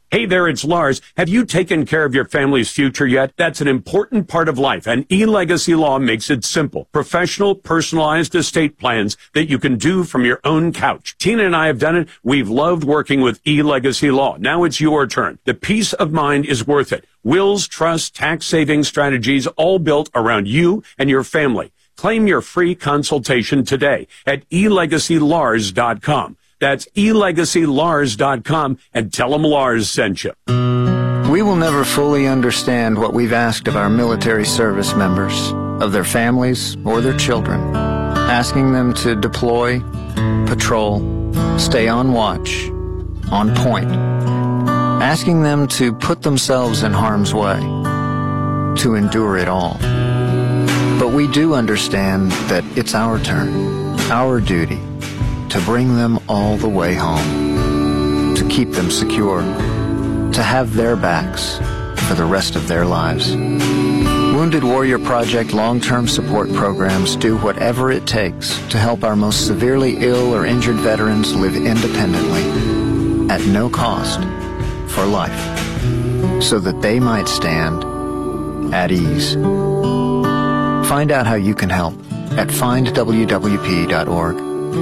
Hey there, it's Lars. Have you taken care of your family's future yet? That's an important part of life, and eLegacy Law makes it simple. Professional, personalized estate plans that you can do from your own couch. Tina and I have done it. We've loved working with eLegacy Law. Now it's your turn. The peace of mind is worth it. Wills, trusts, tax-saving strategies, all built around you and your family. Claim your free consultation today at elegacylars.com. That's elegacylars.com, and tell them Lars sent you. We will never fully understand what we've asked of our military service members, of their families or their children, asking them to deploy, patrol, stay on watch, on point, asking them to put themselves in harm's way, to endure it all. But we do understand that it's our turn, our duty, to bring them all the way home, to keep them secure, to have their backs for the rest of their lives. Wounded Warrior Project long-term support programs do whatever it takes to help our most severely ill or injured veterans live independently, at no cost, for life, so that they might stand at ease. Find out how you can help at findwwp.org.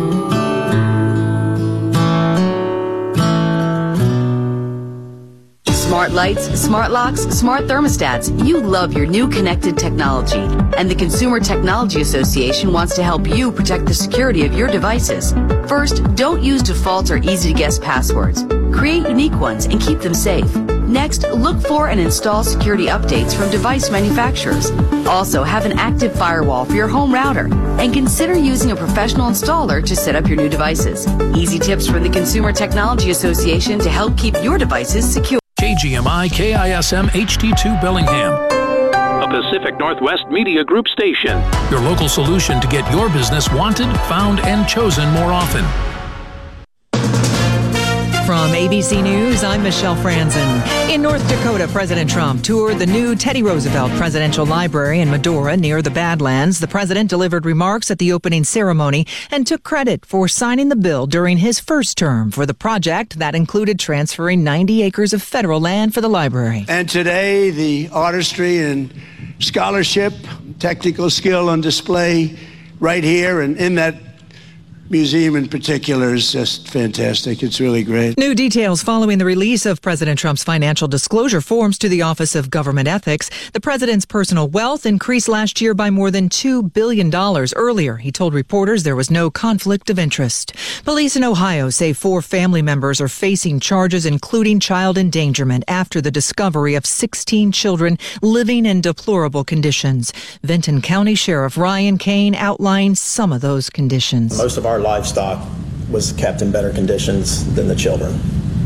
Smart lights, smart locks, smart thermostats. You love your new connected technology. And the Consumer Technology Association wants to help you protect the security of your devices. First, don't use default or easy-to-guess passwords. Create unique ones and keep them safe. Next, look for and install security updates from device manufacturers. Also, have an active firewall for your home router. And consider using a professional installer to set up your new devices. Easy tips from the Consumer Technology Association to help keep your devices secure. KGMI KISM HD2 Bellingham, a Pacific Northwest Media Group station. Your local solution to get your business wanted, found, and chosen more often. From ABC News, I'm Michelle Franzen. In North Dakota, President Trump toured the new Teddy Roosevelt Presidential Library in Medora near the Badlands. The president delivered remarks at the opening ceremony and took credit for signing the bill during his first term for the project that included transferring 90 acres of federal land for the library. And today, the artistry and scholarship, technical skill on display right here and in that museum in particular is just fantastic. It's really great. New details following the release of President Trump's financial disclosure forms to the Office of Government Ethics. The president's personal wealth increased last year by more than $2 billion. Earlier, he told reporters there was no conflict of interest. Police in Ohio say 4 family members are facing charges, including child endangerment, after the discovery of 16 children living in deplorable conditions. Vinton County Sheriff Ryan Kane outlined some of those conditions. Most of our livestock was kept in better conditions than the children.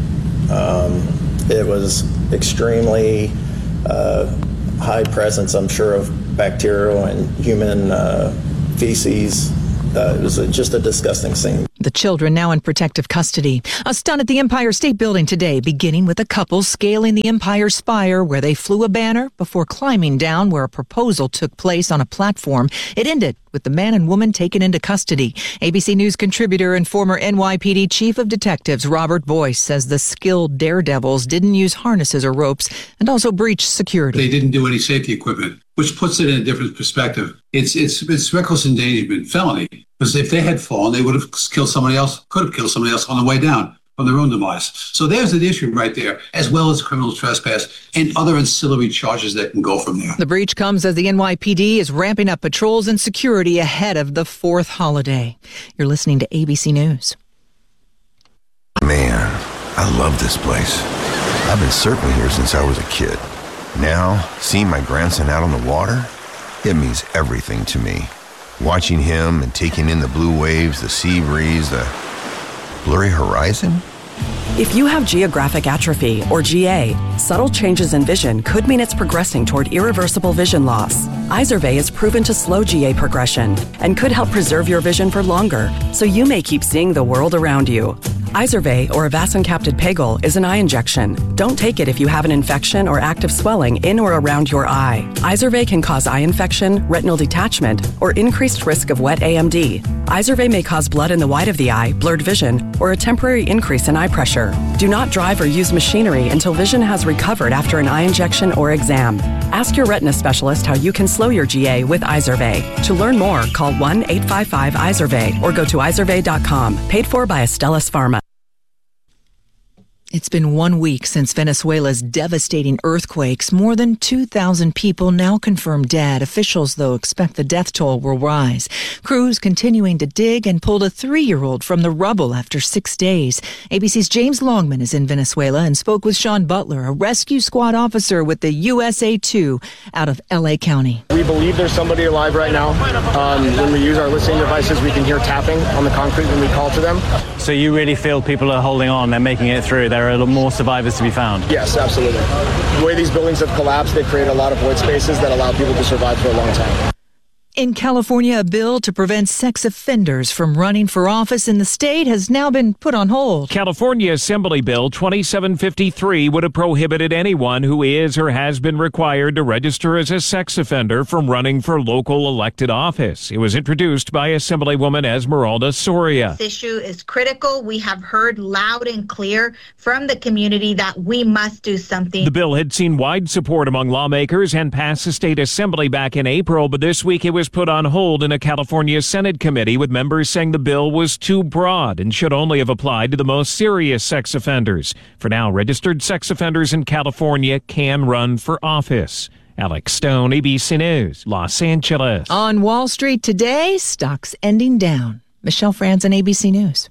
It was extremely high presence, I'm sure, of bacterial and human feces. It was just a disgusting scene. The children now in protective custody. A stunt at the Empire State Building today, beginning with a couple scaling the Empire Spire, where they flew a banner before climbing down where a proposal took place on a platform. It ended with the man and woman taken into custody. ABC News contributor and former NYPD Chief of Detectives Robert Boyce says the skilled daredevils didn't use harnesses or ropes and also breached security. They didn't do any safety equipment, which puts it in a different perspective. It's reckless endangerment, felony. Because if they had fallen, they would have killed somebody else, could have killed somebody else on the way down from their own demise. So there's an issue right there, as well as criminal trespass and other ancillary charges that can go from there. The breach comes as the NYPD is ramping up patrols and security ahead of the 4th holiday. You're listening to ABC News. Man, I love this place. I've been surfing here since I was a kid. Now, seeing my grandson out on the water, it means everything to me. Watching him and taking in the blue waves, the sea breeze, the blurry horizon. If you have geographic atrophy, or GA, subtle changes in vision could mean it's progressing toward irreversible vision loss. Izervay is proven to slow GA progression and could help preserve your vision for longer, so you may keep seeing the world around you. Izervay, or avacincaptad pegol, is an eye injection. Don't take it if you have an infection or active swelling in or around your eye. Izervay can cause eye infection, retinal detachment, or increased risk of wet AMD. Izervay may cause blood in the white of the eye, blurred vision, or a temporary increase in eye pressure. Do not drive or use machinery until vision has recovered after an eye injection or exam. Ask your retina specialist how you can slow your GA with Izervay. To learn more, call 1-855-IZERVAY or go to izervay.com. Paid for by Astellas Pharma. It's been 1 week since Venezuela's devastating earthquakes. More than 2,000 people now confirmed dead. Officials, though, expect the death toll will rise. Crews continuing to dig and pulled a 3-year-old from the rubble after 6 days. ABC's James Longman is in Venezuela and spoke with Sean Butler, a rescue squad officer with the USA-2 out of L.A. County. We believe there's somebody alive right now. When we use our listening devices, we can hear tapping on the concrete when we call to them. So you really feel people are holding on, they're making it through? There are more survivors to be found? Yes, absolutely. The way these buildings have collapsed, they've created a lot of void spaces that allow people to survive for a long time. In California, a bill to prevent sex offenders from running for office in the state has now been put on hold. California Assembly Bill 2753 would have prohibited anyone who is or has been required to register as a sex offender from running for local elected office. It was introduced by Assemblywoman Esmeralda Soria. This issue is critical. We have heard loud and clear from the community that we must do something. The bill had seen wide support among lawmakers and passed the state assembly back in April, but this week it was put on hold in a California Senate committee, with members saying the bill was too broad and should only have applied to the most serious sex offenders. For now, registered sex offenders in California can run for office. Alex Stone, ABC News, Los Angeles. On Wall Street today, stocks ending down. Michelle Franzen, ABC News.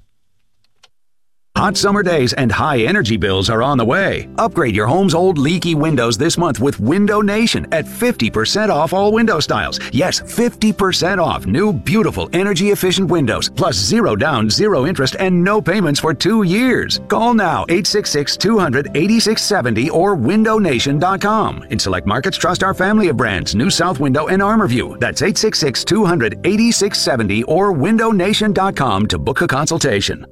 Hot summer days and high energy bills are on the way. Upgrade your home's old leaky windows this month with Window Nation at 50% off all window styles. Yes, 50% off new, beautiful, energy-efficient windows, plus 0 down, 0 interest, and no payments for 2 years. Call now, 866-200-8670 or windownation.com. In select markets, trust our family of brands, New South Window and ArmorView. That's 866-200-8670 or windownation.com to book a consultation.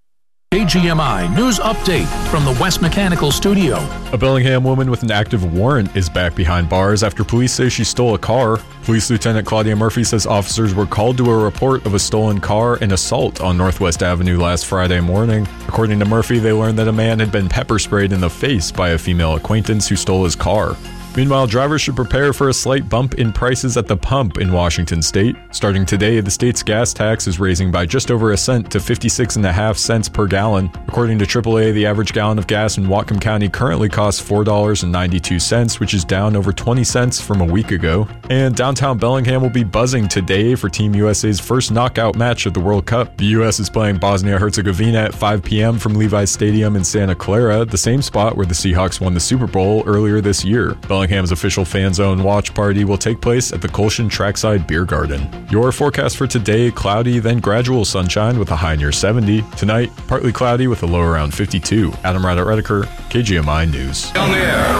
KGMI News Update from the West Mechanical Studio. A Bellingham woman with an active warrant is back behind bars after police say she stole a car. Police Lieutenant Claudia Murphy says officers were called to a report of a stolen car and assault on Northwest Avenue last Friday morning. According to Murphy, they learned that a man had been pepper sprayed in the face by a female acquaintance who stole his car. Meanwhile, drivers should prepare for a slight bump in prices at the pump in Washington state. Starting today, the state's gas tax is raising by just over a cent to 56.5 cents per gallon. According to AAA, the average gallon of gas in Whatcom County currently costs $4.92, which is down over 20 cents from a week ago. And downtown Bellingham will be buzzing today for Team USA's first knockout match of the World Cup. The U.S. is playing Bosnia-Herzegovina at 5 p.m. from Levi's Stadium in Santa Clara, the same spot where the Seahawks won the Super Bowl earlier this year. Bellingham's official fan zone watch party will take place at the Colshan Trackside Beer Garden. Your forecast for today: cloudy, then gradual sunshine with a high near 70. Tonight, partly cloudy with a low around 52. Adam Ryder-Rediker, KGMI News. On the air,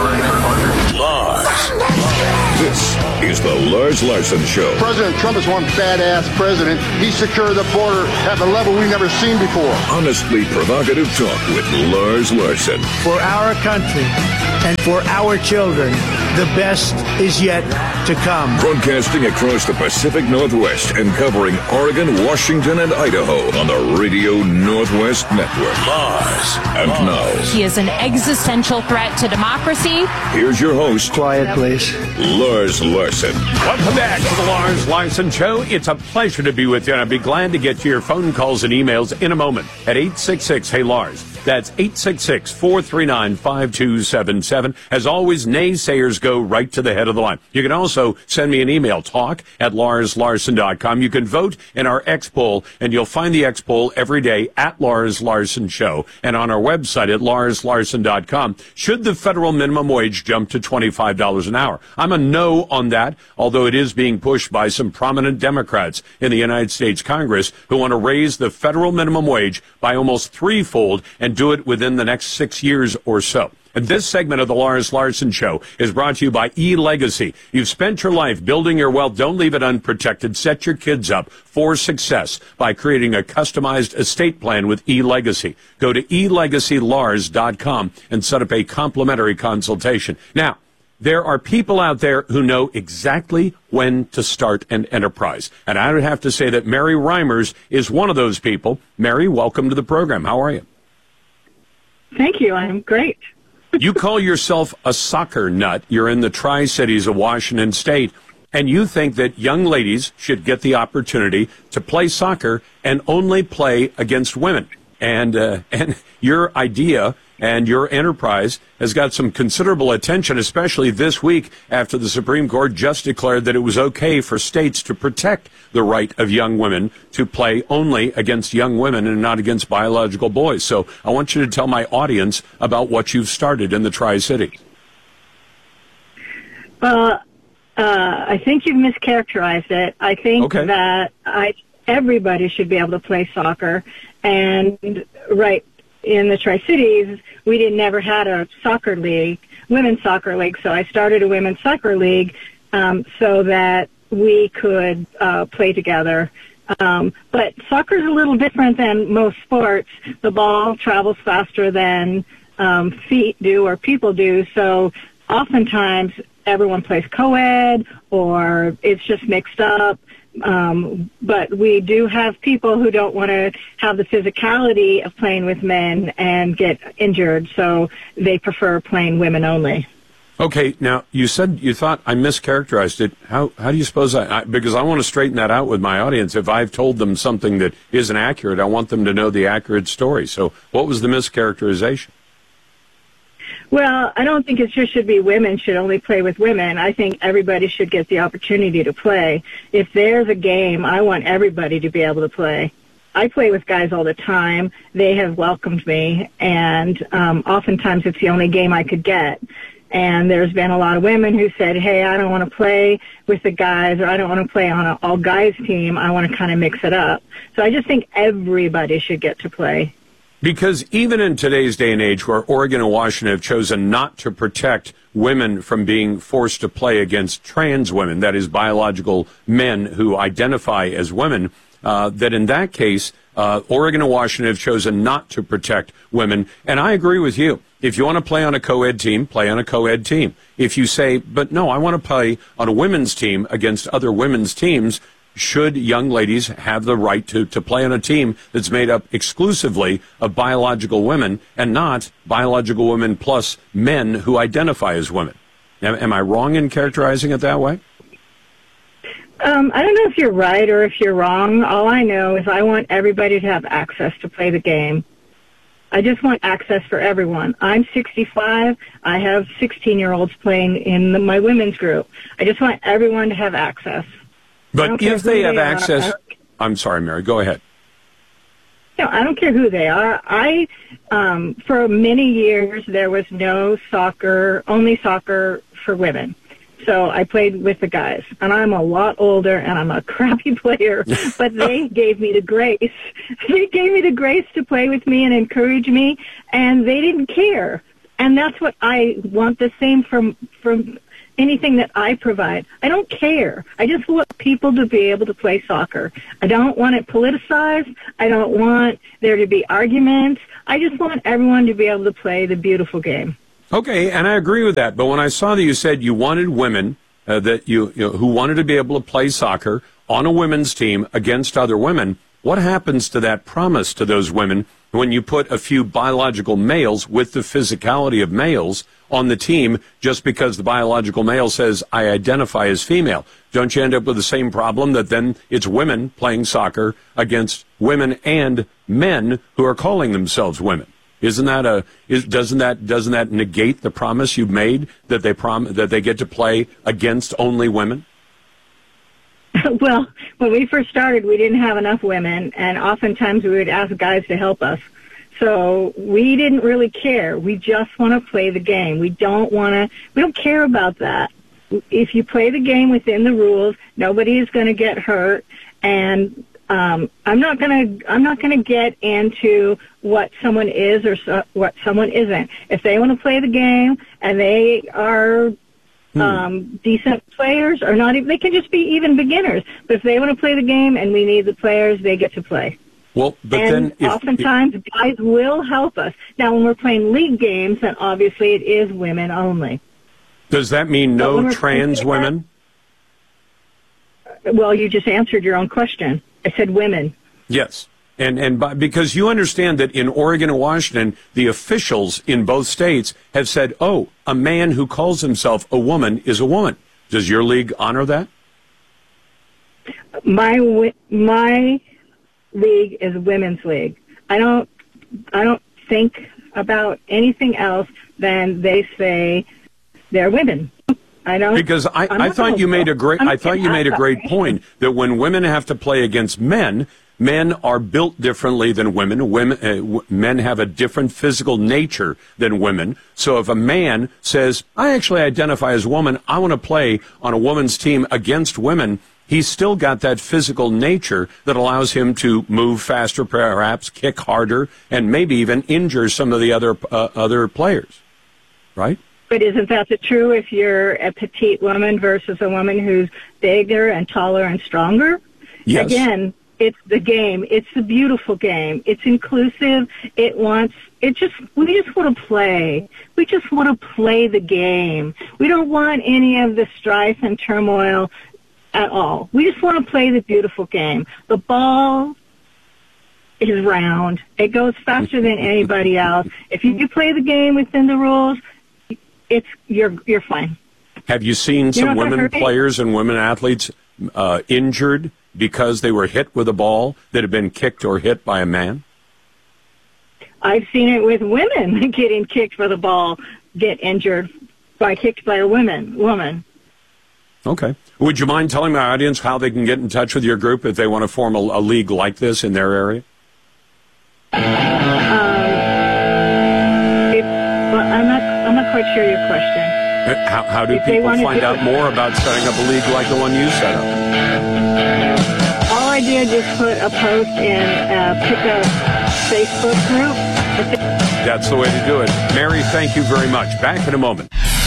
Lars. This is the Lars Larson Show. President Trump is one badass president. He secured the border at a level we've never seen before. Honestly provocative talk with Lars Larson. For our country and for our children, the best is yet to come. Broadcasting across the Pacific Northwest and covering Oregon, Washington, and Idaho on the Radio Northwest Network. Lars. And now, he is an existential threat to democracy. Here's your host. Quiet, please. Lars Larson. Welcome back to the Lars Larson Show. It's a pleasure to be with you, and I'd be glad to get to your phone calls and emails in a moment at 866-HEY-LARS. That's 866-439-5277. As always, naysayers go right to the head of the line. You can also send me an email, talk@LarsLarson.com. You can vote in our X poll, and you'll find the X poll every day at Lars Larson Show and on our website at LarsLarson.com. Should the federal minimum wage jump to $25 an hour? I'm a no on that, although it is being pushed by some prominent Democrats in the United States Congress who want to raise the federal minimum wage by almost threefold and do it within the next 6 years or so. And this segment of the Lars Larson Show is brought to you by eLegacy. You've spent your life building your wealth. Don't leave it unprotected. Set your kids up for success by creating a customized estate plan with eLegacy. Go to elegacylars.com and set up a complimentary consultation. Now, there are people out there who know exactly when to start an enterprise. And I would have to say that Mary Reimers is one of those people. Mary, welcome to the program. How are you? Thank you. I'm great. You call yourself a soccer nut. You're in the Tri-Cities of Washington State, and you think that young ladies should get the opportunity to play soccer and only play against women. And your idea and your enterprise has got some considerable attention, especially this week after the Supreme Court just declared that it was okay for states to protect the right of young women to play only against young women and not against biological boys. So I want you to tell my audience about what you've started in the Tri-Cities. Well, I think you've mischaracterized it. I think that everybody should be able to play soccer. And right in the Tri-Cities, we never had a soccer league, women's soccer league. So I started a women's soccer league so that we could play together. But soccer is a little different than most sports. The ball travels faster than feet do or people do. So oftentimes everyone plays co-ed or it's just mixed up. But we do have people who don't want to have the physicality of playing with men and get injured, so they prefer playing women only. Okay, now you said you thought I mischaracterized it. How do you suppose because I want to straighten that out with my audience. If I've told them something that isn't accurate, I want them to know the accurate story. So what was the mischaracterization? Well, I don't think it just should be women should only play with women. I think everybody should get the opportunity to play. If there's a game, I want everybody to be able to play. I play with guys all the time. They have welcomed me, and oftentimes it's the only game I could get. And there's been a lot of women who said, hey, I don't want to play with the guys, or I don't want to play on an all-guys team. I want to kind of mix it up. So I just think everybody should get to play. Because even in today's day and age where Oregon and Washington have chosen not to protect women from being forced to play against trans women, that is biological men who identify as women, that in that case, Oregon and Washington have chosen not to protect women. And I agree with you. If you want to play on a co-ed team, play on a co-ed team. If you say, but no, I want to play on a women's team against other women's teams, should young ladies have the right to play on a team that's made up exclusively of biological women and not biological women plus men who identify as women? Am I wrong in characterizing it that way? I don't know if you're right or if you're wrong. All I know is I want everybody to have access to play the game. I just want access for everyone. I'm 65. I have 16-year-olds playing in my women's group. I just want everyone to have access. But if they have access, I'm sorry, Mary, go ahead. No, I don't care who they are. For many years, there was no soccer, only soccer for women. So I played with the guys, and I'm a lot older, and I'm a crappy player, but they gave me the grace. They gave me the grace to play with me and encourage me, and they didn't care. And that's what I want the same from anything that I provide. I don't care. I just want people to be able to play soccer. I don't want it politicized. I don't want there to be arguments. I just want everyone to be able to play the beautiful game. Okay, and I agree with that. But when I saw that you said you wanted women who wanted to be able to play soccer on a women's team against other women, what happens to that promise to those women when you put a few biological males with the physicality of males on the team just because the biological male says, I identify as female? Don't you end up with the same problem that then it's women playing soccer against women and men who are calling themselves women? Doesn't that negate the promise you've made that they get to play against only women? Well, when we first started, we didn't have enough women, and oftentimes we would ask guys to help us. So we didn't really care. We just want to play the game. We don't care about that. If you play the game within the rules, nobody is going to get hurt, and I'm not gonna get into what someone is or what someone isn't. If they want to play the game and they are decent players or not, they can just be even beginners. But if they want to play the game and we need the players, they get to play. Well, but and then oftentimes guys will help us. Now, when we're playing league games, then obviously it is women only. Does that mean no trans women? Well, you just answered your own question. I said women. Yes. Because you understand that in Oregon and Washington, the officials in both states have said, oh, a man who calls himself a woman is a woman. Does your league honor that? My league is women's league. I don't think about anything else than they say they're women. I don't. Because I thought you made a great point that when women have to play against men, men are built differently than women. Men have a different physical nature than women. So if a man says, I actually identify as a woman, I want to play on a woman's team against women, he's still got that physical nature that allows him to move faster, perhaps kick harder, and maybe even injure some of the other players, right? But isn't that true if you're a petite woman versus a woman who's bigger and taller and stronger? Yes. Again, it's the game. It's the beautiful game. It's inclusive. We just want to play. We just want to play the game. We don't want any of the strife and turmoil at all. We just want to play the beautiful game. The ball is round. It goes faster than anybody else. If you play the game within the rules, you're fine. Have you seen some women players and women athletes injured because they were hit with a ball that had been kicked or hit by a man? I've seen it with women getting kicked for the ball, get injured kicked by a woman. Okay. Would you mind telling my audience how they can get in touch with your group if they want to form a league like this in their area? I'm not quite sure your question. How do people find out more about setting up a league like the one you set up? All I did was put a post in pick a Facebook group. That's the way to do it. Mary, thank you very much. Back in a moment.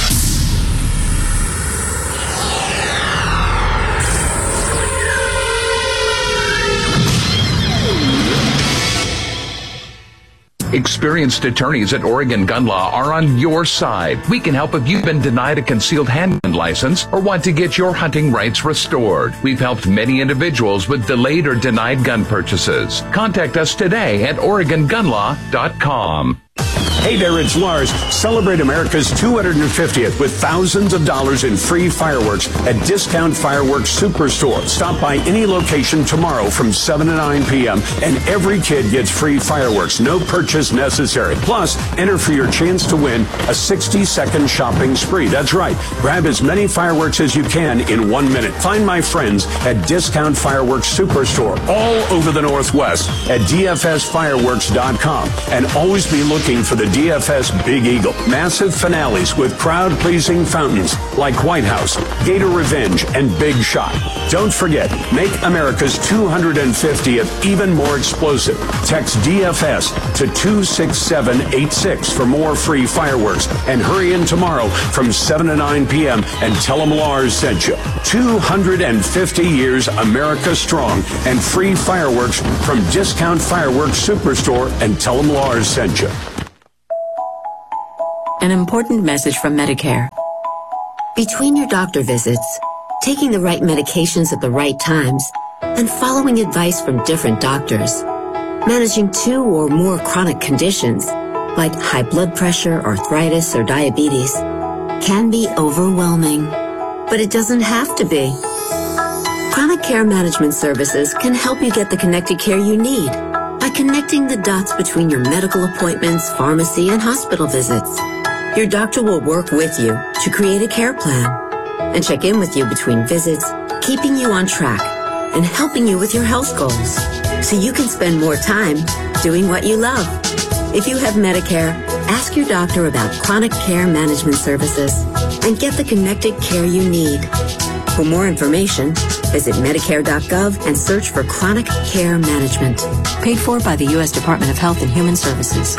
Experienced attorneys at Oregon Gun Law are on your side. We can help if you've been denied a concealed handgun license or want to get your hunting rights restored. We've helped many individuals with delayed or denied gun purchases. Contact us today at OregonGunLaw.com. Hey there, it's Lars. Celebrate America's 250th with thousands of dollars in free fireworks at Discount Fireworks Superstore. Stop by any location tomorrow from 7 to 9 p.m. and every kid gets free fireworks. No purchase necessary. Plus, enter for your chance to win a 60-second shopping spree. That's right. Grab as many fireworks as you can in 1 minute. Find my friends at Discount Fireworks Superstore all over the Northwest at DFSfireworks.com. And always be looking for the DFS Big Eagle. Massive finales with crowd-pleasing fountains like White House, Gator Revenge, and Big Shot. Don't forget, make America's 250th even more explosive. Text DFS to 26786 for more free fireworks. And hurry in tomorrow from 7 to 9 p.m. and tell them Lars sent you. 250 years America strong and free fireworks from Discount Fireworks Superstore and tell them Lars sent you. An important message from Medicare. Between your doctor visits, taking the right medications at the right times, and following advice from different doctors, managing 2 or more chronic conditions, like high blood pressure, arthritis, or diabetes, can be overwhelming. But it doesn't have to be. Chronic Care Management Services can help you get the connected care you need by connecting the dots between your medical appointments, pharmacy, and hospital visits. Your doctor will work with you to create a care plan and check in with you between visits, keeping you on track and helping you with your health goals so you can spend more time doing what you love. If you have Medicare, ask your doctor about Chronic Care Management Services and get the connected care you need. For more information, visit Medicare.gov and search for Chronic Care Management. Paid for by the U.S. Department of Health and Human Services.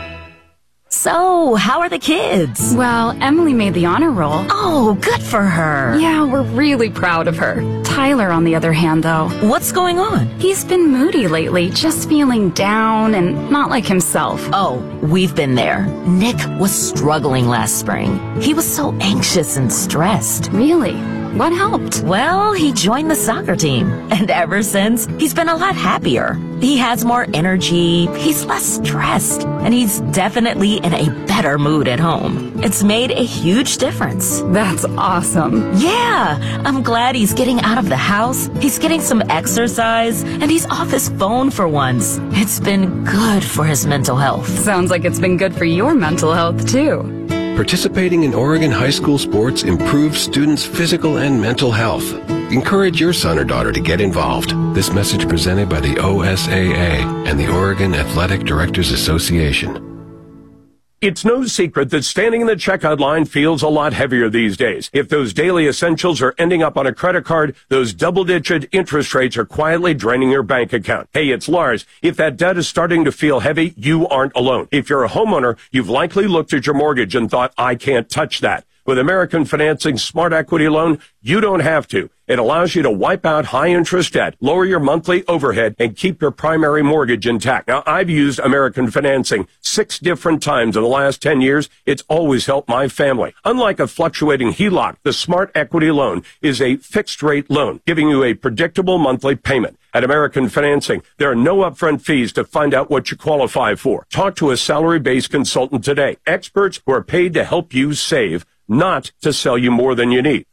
So, how are the kids? Well, Emily made the honor roll. Oh, good for her. Yeah, we're really proud of her. Tyler, on the other hand, though. What's going on? He's been moody lately, just feeling down and not like himself. Oh, we've been there. Nick was struggling last spring. He was so anxious and stressed. Really? What helped? Well, he joined the soccer team. And ever since, he's been a lot happier. He has more energy, he's less stressed, and he's definitely in a better mood at home. It's made a huge difference. That's awesome. Yeah, I'm glad he's getting out of the house, he's getting some exercise, and he's off his phone for once. It's been good for his mental health. Sounds like it's been good for your mental health, too. Participating in Oregon high school sports improves students' physical and mental health. Encourage your son or daughter to get involved. This message presented by the OSAA and the Oregon Athletic Directors Association. It's no secret that standing in the checkout line feels a lot heavier these days. If those daily essentials are ending up on a credit card, those double-digit interest rates are quietly draining your bank account. Hey, it's Lars. If that debt is starting to feel heavy, you aren't alone. If you're a homeowner, you've likely looked at your mortgage and thought, I can't touch that. With American Financing's Smart Equity Loan, you don't have to. It allows you to wipe out high-interest debt, lower your monthly overhead, and keep your primary mortgage intact. Now, I've used American Financing 6 different times in the last 10 years. It's always helped my family. Unlike a fluctuating HELOC, the Smart Equity Loan is a fixed-rate loan, giving you a predictable monthly payment. At American Financing, there are no upfront fees to find out what you qualify for. Talk to a salary-based consultant today. Experts who are paid to help you save, not to sell you more than you need.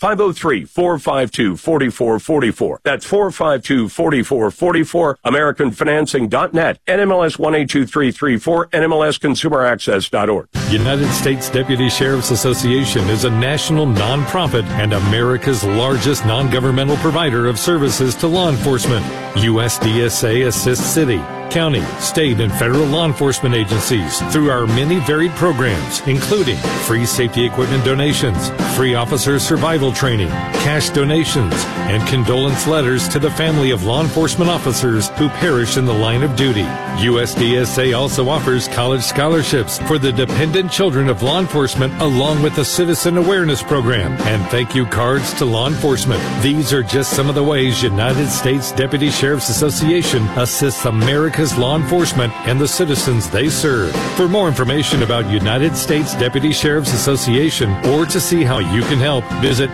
503-452-4444. That's 452-4444. AmericanFinancing.net. NMLS 182334. NMLSConsumerAccess.org. United States Deputy Sheriff's Association is a national nonprofit and America's largest non-governmental provider of services to law enforcement. USDSA assists city, county, state, and federal law enforcement agencies through our many varied programs, including free safety equipment donations, free officer survival training, cash donations, and condolence letters to the family of law enforcement officers who perish in the line of duty. USDSA also offers college scholarships for the dependent children of law enforcement, along with a citizen awareness program and thank you cards to law enforcement. These are just some of the ways United States Deputy Sheriff's Association assists America's law enforcement and the citizens they serve. For more information about United States Deputy Sheriff's Association or to see how you can help, visit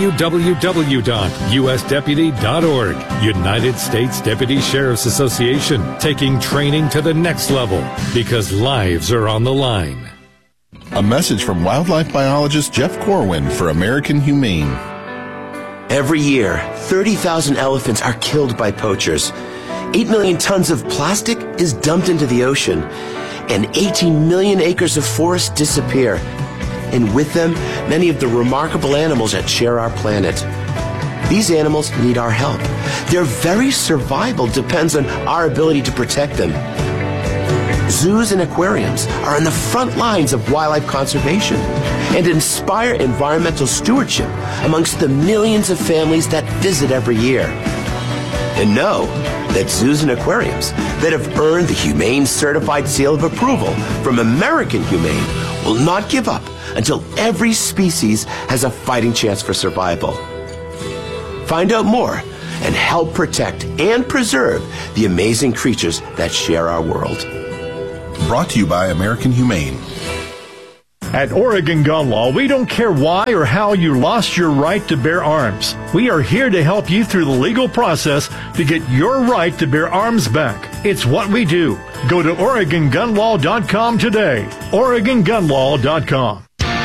www.usdeputy.org. United States Deputy Sheriff's Association, taking training to the next level because lives are on the line. A message from wildlife biologist Jeff Corwin for American Humane. Every year, 30,000 elephants are killed by poachers. 8 million tons of plastic is dumped into the ocean, and 18 million acres of forest disappear. And with them, many of the remarkable animals that share our planet. These animals need our help. Their very survival depends on our ability to protect them. Zoos and aquariums are on the front lines of wildlife conservation and inspire environmental stewardship amongst the millions of families that visit every year. And know that zoos and aquariums that have earned the Humane Certified Seal of Approval from American Humane will not give up until every species has a fighting chance for survival. Find out more and help protect and preserve the amazing creatures that share our world. Brought to you by American Humane. At Oregon Gun Law, we don't care why or how you lost your right to bear arms. We are here to help you through the legal process to get your right to bear arms back. It's what we do. Go to OregonGunLaw.com today. OregonGunLaw.com.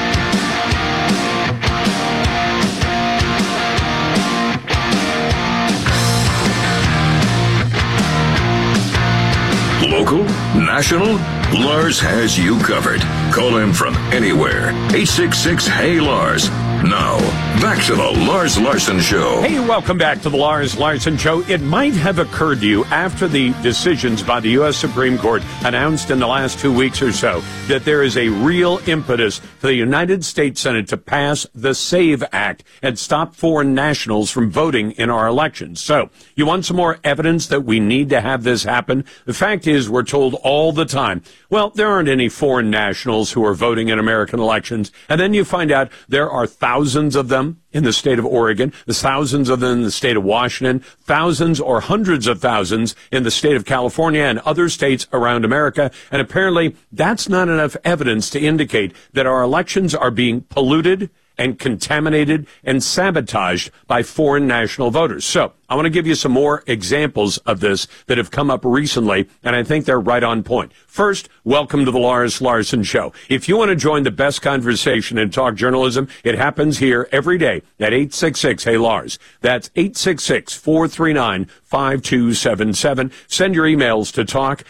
Local, national, Lars has you covered. Call him from anywhere. 866-HEY-LARS. Now, back to the Lars Larson Show. Hey, welcome back to the Lars Larson Show. It might have occurred to you after the decisions by the U.S. Supreme Court announced in the last 2 weeks or so that there is a real impetus for the United States Senate to pass the SAVE Act and stop foreign nationals from voting in our elections. So, you want some more evidence that we need to have this happen? The fact is, we're told all the time, well, there aren't any foreign nationals who are voting in American elections. And then you find out there are thousands of them in the state of Oregon, there's thousands of them in the state of Washington, thousands or hundreds of thousands in the state of California and other states around America. And apparently that's not enough evidence to indicate that our elections are being polluted and contaminated and sabotaged by foreign national voters. So I want to give you some more examples of this that have come up recently, and I think they're right on point. First, welcome to the Lars Larson Show. If you want to join the best conversation in talk journalism, it happens here every day at 866-HEY-LARS. That's 866-439-5277. Send your emails to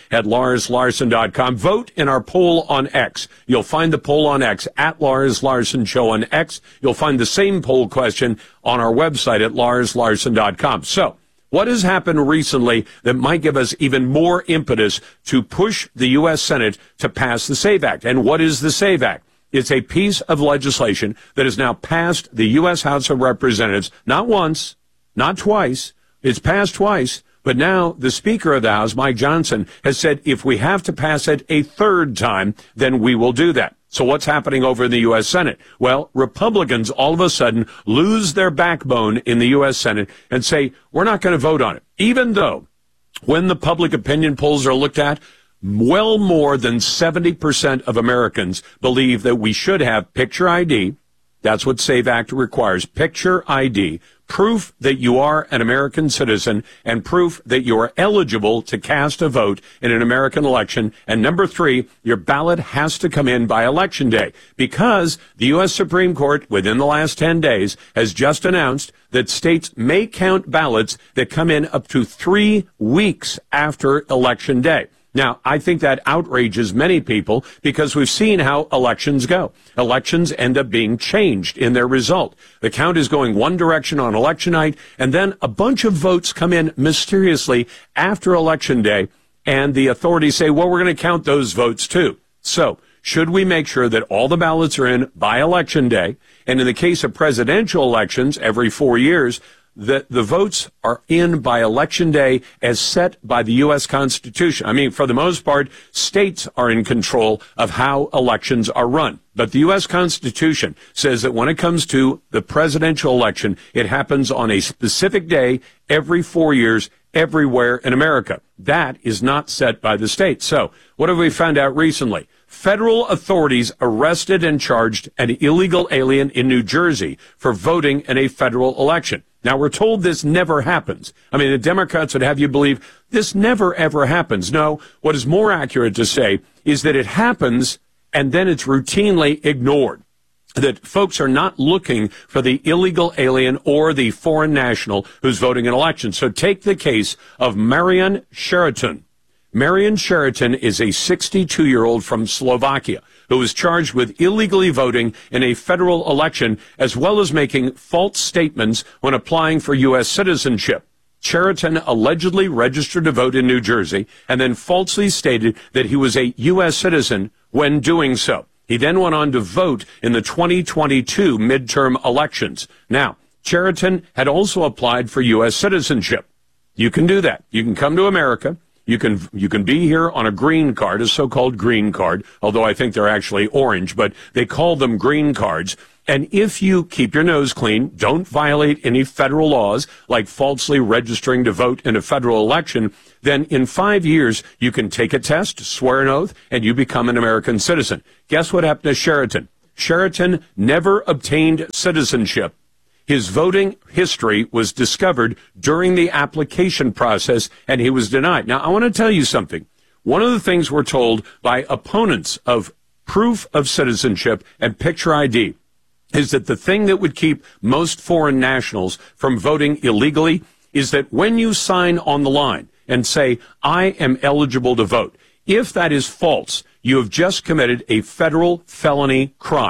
talk@larslarson.com. Vote in our poll on X. You'll find the poll on X at Lars Larson Show on X. You'll find the same poll question on our website at larslarson.com. So, what has happened recently that might give us even more impetus to push the U.S. Senate to pass the SAVE Act? And what is the SAVE Act? It's a piece of legislation that has now passed the U.S. House of Representatives, not once, not twice. It's passed twice. But now the Speaker of the House, Mike Johnson, has said if we have to pass it a third time, then we will do that. So what's happening over in the U.S. Senate? Well, Republicans all of a sudden lose their backbone in the U.S. Senate and say, we're not going to vote on it. Even though when the public opinion polls are looked at, well more than 70% of Americans believe that we should have picture ID. That's what SAVE Act requires. Picture ID, proof that you are an American citizen, and proof that you are eligible to cast a vote in an American election. And number 3, your ballot has to come in by Election Day, because the U.S. Supreme Court, within the last 10 days, has just announced that states may count ballots that come in up to 3 weeks after Election Day. Now, I think that outrages many people because we've seen how elections go. Elections end up being changed in their result. The count is going one direction on election night, and then a bunch of votes come in mysteriously after Election Day, and the authorities say, well, we're going to count those votes too. So, should we make sure that all the ballots are in by Election Day? And in the case of presidential elections, every 4 years, that the votes are in by Election Day as set by the U.S. Constitution. I mean, for the most part, states are in control of how elections are run. But the U.S. Constitution says that when it comes to the presidential election, it happens on a specific day every 4 years, everywhere in America. That is not set by the state. So, what have we found out recently? Federal authorities arrested and charged an illegal alien in New Jersey for voting in a federal election. Now, we're told this never happens. I mean, the Democrats would have you believe this never, ever happens. No, what is more accurate to say is that it happens and then it's routinely ignored. That folks are not looking for the illegal alien or the foreign national who's voting in elections. So take the case of Marian Sheraton. Marian Sheraton is a 62-year-old from Slovakia who was charged with illegally voting in a federal election as well as making false statements when applying for U.S. citizenship. Sheraton allegedly registered to vote in New Jersey and then falsely stated that he was a U.S. citizen when doing so. He then went on to vote in the 2022 midterm elections. Now, Sheraton had also applied for U.S. citizenship. You can do that. You can come to America. You can be here on a green card, a so-called green card, although I think they're actually orange, but they call them green cards. And if you keep your nose clean, don't violate any federal laws, like falsely registering to vote in a federal election, then in 5 years, you can take a test, swear an oath, and you become an American citizen. Guess what happened to Sheraton? Sheraton never obtained citizenship. His voting history was discovered during the application process, and he was denied. Now, I want to tell you something. One of the things we're told by opponents of proof of citizenship and picture ID is that the thing that would keep most foreign nationals from voting illegally is that when you sign on the line and say, I am eligible to vote, if that is false, you have just committed a federal felony crime.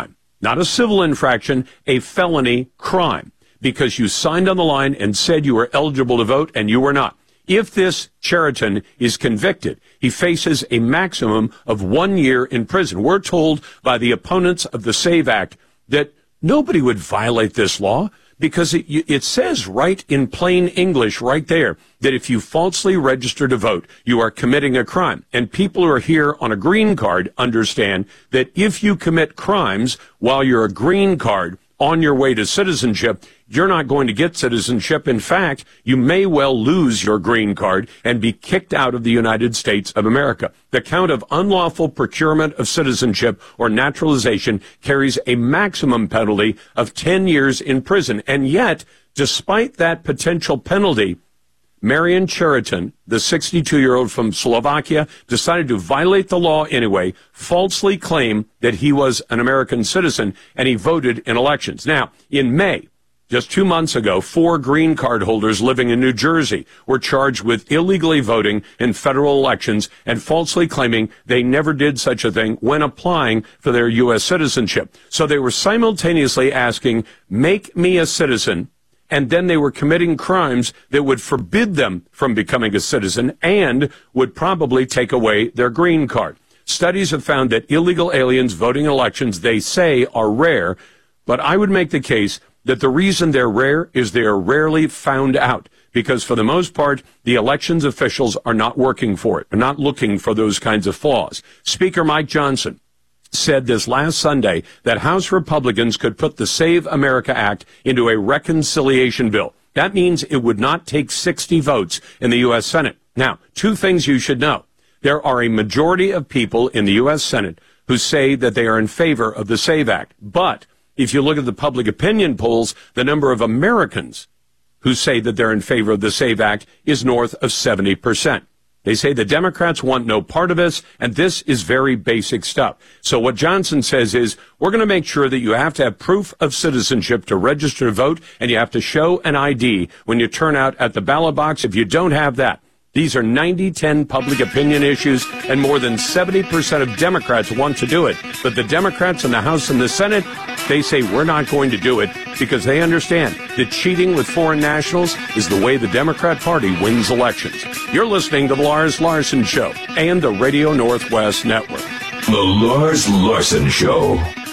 not a civil infraction, a felony crime, because you signed on the line and said you were eligible to vote and you were not. If this Cheriton is convicted, he faces a maximum of 1 year in prison. We're told by the opponents of the SAVE Act that nobody would violate this law because it says right in plain English right there that if you falsely register to vote, you are committing a crime. And people who are here on a green card understand that if you commit crimes while you're a green card on your way to citizenship, you're not going to get citizenship. In fact, you may well lose your green card and be kicked out of the United States of America. The count of unlawful procurement of citizenship or naturalization carries a maximum penalty of 10 years in prison. And yet, despite that potential penalty, Marian Cheriton, the 62-year-old from Slovakia, decided to violate the law anyway, falsely claim that he was an American citizen, and he voted in elections. Now, in May, just 2 months ago, 4 green card holders living in New Jersey were charged with illegally voting in federal elections and falsely claiming they never did such a thing when applying for their U.S. citizenship. So they were simultaneously asking, make me a citizen, and then they were committing crimes that would forbid them from becoming a citizen and would probably take away their green card. Studies have found that illegal aliens voting in elections, they say, are rare, but I would make the case that the reason they're rare is they are rarely found out, because for the most part, the elections officials are not working for it, are not looking for those kinds of flaws. Speaker Mike Johnson said this last Sunday that House Republicans could put the Save America Act into a reconciliation bill. That means it would not take 60 votes in the U.S. Senate. Now, 2 things you should know. There are a majority of people in the U.S. Senate who say that they are in favor of the SAVE Act. But if you look at the public opinion polls, the number of Americans who say that they're in favor of the SAVE Act is north of 70%. They say the Democrats want no part of this, and this is very basic stuff. So what Johnson says is, we're going to make sure that you have to have proof of citizenship to register to vote, and you have to show an ID when you turn out at the ballot box. If you don't have that, these are 90-10 public opinion issues, and more than 70% of Democrats want to do it. But the Democrats in the House and the Senate, they say we're not going to do it because they understand that cheating with foreign nationals is the way the Democrat Party wins elections. You're listening to The Lars Larson Show and the Radio Northwest Network. The Lars Larson Show.